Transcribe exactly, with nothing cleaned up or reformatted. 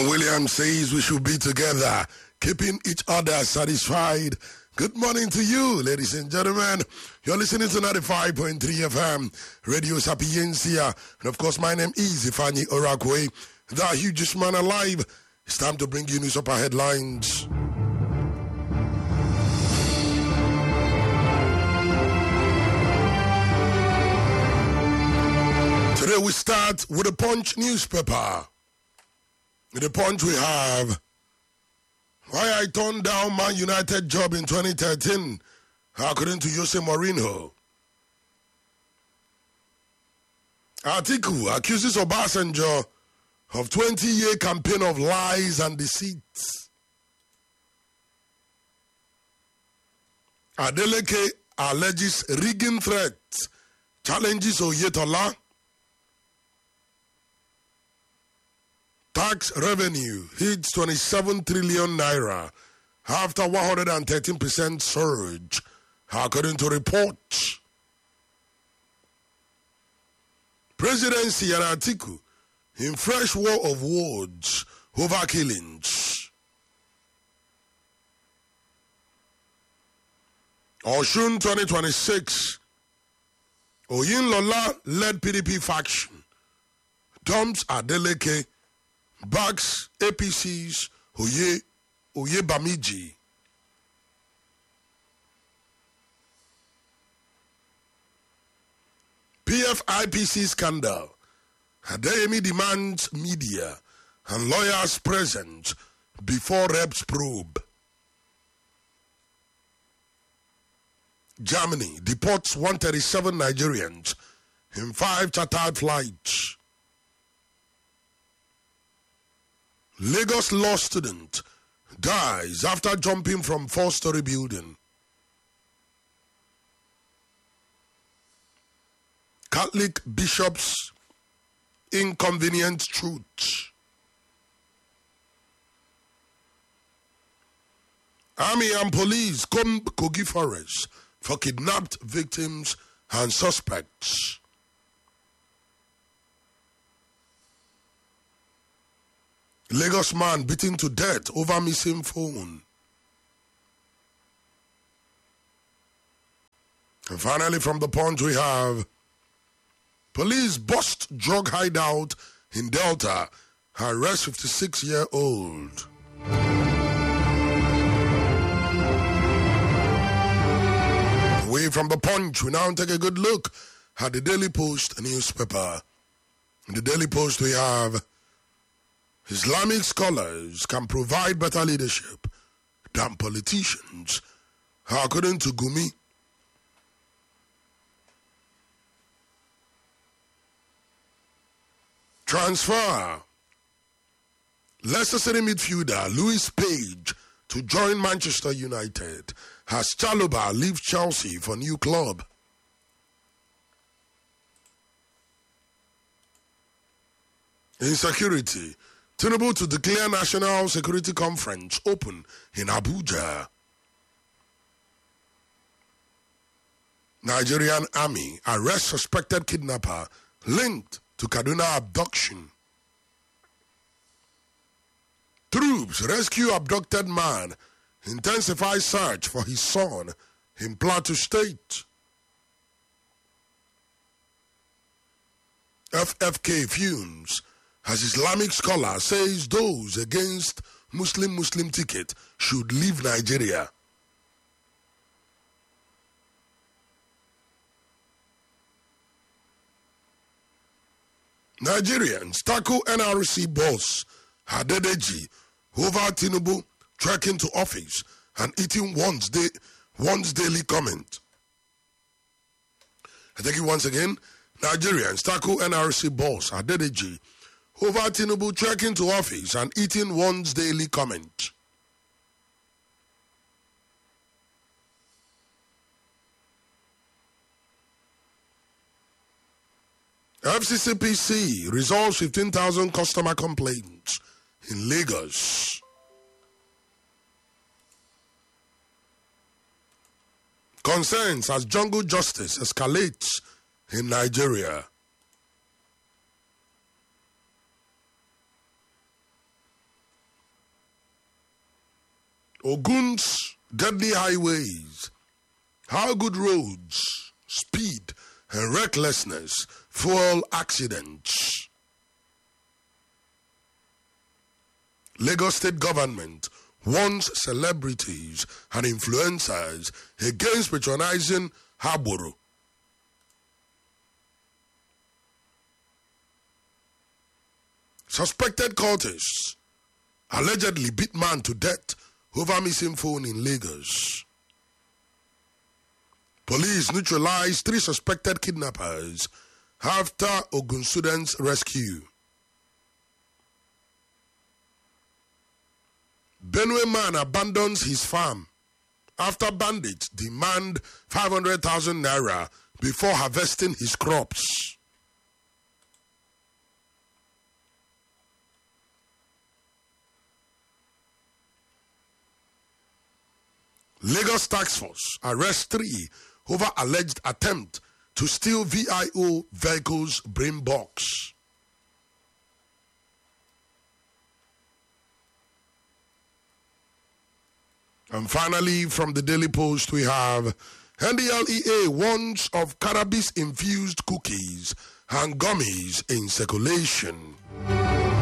John Williams says we should be together, keeping each other satisfied. Good morning to you, ladies and gentlemen. You're listening to ninety-five point three F M, Radio Sapiencia. And of course, my name is Ifani Orakwe, the hugest man alive. It's time to bring you news upper headlines. Today we start with the Punch newspaper. In the Punch we have why I turned down Man United job in twenty thirteen, according to Jose Mourinho. Article accuses Obasanjo of twenty-year campaign of lies and deceits. Adeleke alleges rigging threats, challenges Oyetola. Tax revenue hits twenty-seven trillion naira after one hundred thirteen percent surge, according to reports. Presidency and Atiku in fresh war of words over killings. Oshun twenty twenty-six, Oyinlola led P D P faction dumps Adeleke, backs A P C's Oye, Oye Bamiji. P F I P C scandal. Adeyemi demands media and lawyers present before reps probe. Germany deports one hundred thirty-seven Nigerians in five chartered flights. Lagos law student dies after jumping from four-story building. Catholic bishops inconvenient truth. Army and police comb Kogi Forest for kidnapped victims and suspects. Lagos man beaten to death over missing phone. And finally, from the Punch, we have police bust drug hideout in Delta, arrest fifty-six-year-old. Away from the Punch, we now take a good look at the Daily Post newspaper. In the Daily Post, we have Islamic scholars can provide better leadership than politicians, according to Gumi. Transfer. Leicester City midfielder Louis Page to join Manchester United as Chalobah leaves Chelsea for new club. Insecurity. Tinubu to declare National Security Conference open in Abuja. Nigerian Army arrests suspected kidnapper linked to Kaduna abduction. Troops rescue abducted man, intensify search for his son in Plateau State. F F K fumes as Islamic scholar says those against Muslim-Muslim ticket should leave Nigeria. Nigerians tackle N R C boss Adedeji over Tinubu trekking to office and eating one's, day, one's daily comment. I take it once again. Nigerians tackle N R C boss Adedeji over Tinubu trekking to office and eating one's daily comment. F C C P C resolves fifteen thousand customer complaints in Lagos. Concerns as jungle justice escalates in Nigeria. Ogun's deadly highways. How good roads, speed, and recklessness fuel accidents. Lagos State government warns celebrities and influencers against patronizing Haboro. Suspected cultists allegedly beat man to death over missing phone in Lagos. Police neutralized three suspected kidnappers after Ogun students' rescue. Benue man abandons his farm after bandits demand five hundred thousand naira before harvesting his crops. Lagos Task Force arrests three over alleged attempt to steal V I O vehicles brain box. And finally, from the Daily Post, we have N D L E A warns of cannabis-infused cookies and gummies in circulation.